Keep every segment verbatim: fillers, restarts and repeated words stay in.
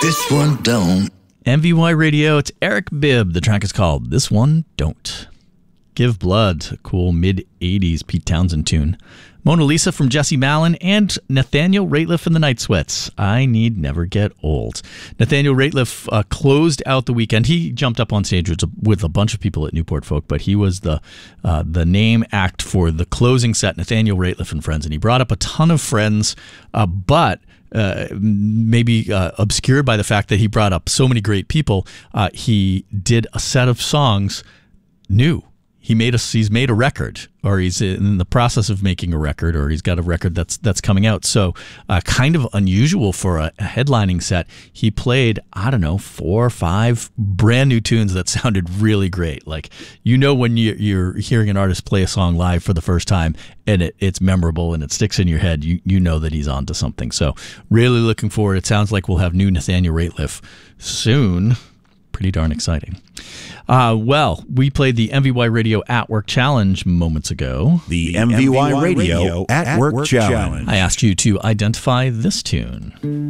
This one don't. M V Y Radio, it's Eric Bibb. The track is called This One Don't. Give Blood, a cool mid-eighties Pete Townsend tune. Mona Lisa from Jesse Malin and Nathaniel Rateliff and the Night Sweats. I Need Never Get Old. Nathaniel Rateliff uh, closed out the weekend. He jumped up on stage with a, with a bunch of people at Newport Folk, but he was the uh, the name act for the closing set, Nathaniel Rateliff and Friends, and he brought up a ton of friends, uh, but uh, maybe uh, obscured by the fact that he brought up so many great people. Uh, he did a set of songs new. He made a, he's made a record, or he's in the process of making a record, or he's got a record that's that's coming out. So uh, kind of unusual for a, a headlining set. He played, I don't know, four or five brand new tunes that sounded really great. Like, you know, when you, you're hearing an artist play a song live for the first time and it, it's memorable and it sticks in your head, you, you know that he's onto something. So really looking forward. It sounds like we'll have new Nathaniel Rateliff soon. Pretty darn exciting. Uh, well, we played the M V Y Radio At Work Challenge moments ago. The M V Y Radio At Work Challenge. I asked you to identify this tune.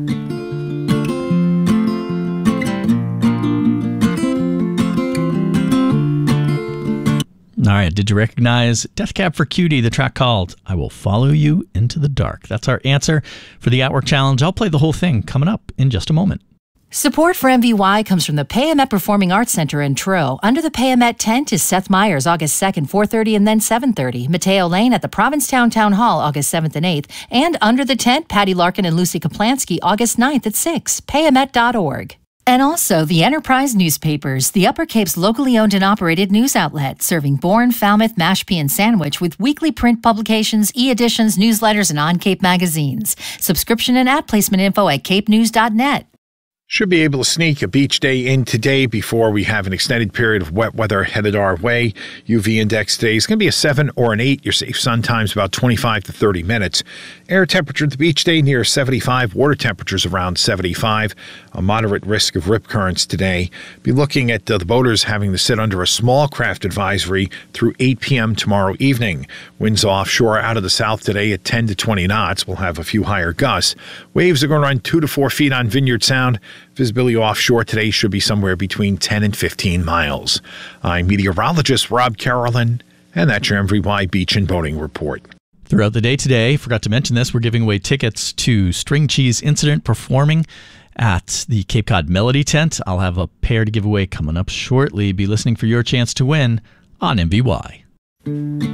All right, did you recognize Death Cab for Cutie, the track called I Will Follow You Into the Dark? That's our answer for the At Work Challenge. I'll play the whole thing coming up in just a moment. Support for M V Y comes from the Payamet Performing Arts Center in Truro. Under the Payamet tent is Seth Meyers, August second, four thirty and then seven thirty. Mateo Lane at the Provincetown Town Hall, August seventh and eighth. And under the tent, Patty Larkin and Lucy Kaplansky, August ninth at six. payamet dot org. And also the Enterprise Newspapers, the Upper Cape's locally owned and operated news outlet, serving Bourne, Falmouth, Mashpee, and Sandwich with weekly print publications, e-editions, newsletters, and on-Cape magazines. Subscription and ad placement info at cape news dot net. Should be able to sneak a beach day in today before we have an extended period of wet weather headed our way. U V index today is going to be a seven or an eight. Your safe sun time's about twenty-five to thirty minutes. Air temperature at the beach day near seventy-five. Water temperatures around seventy-five. A moderate risk of rip currents today. Be looking at uh, the boaters having to sit under a small craft advisory through eight p.m. tomorrow evening. Winds offshore out of the south today at ten to twenty knots. We'll have a few higher gusts. Waves are going to run two to four feet on Vineyard Sound. Visibility offshore today should be somewhere between ten and fifteen miles. I'm meteorologist Rob Carolyn, and that's your M V Y Beach and Boating Report. Throughout the day today, forgot to mention this, we're giving away tickets to String Cheese Incident performing at the Cape Cod Melody Tent. I'll have a pair to give away coming up shortly. Be listening for your chance to win on M V Y.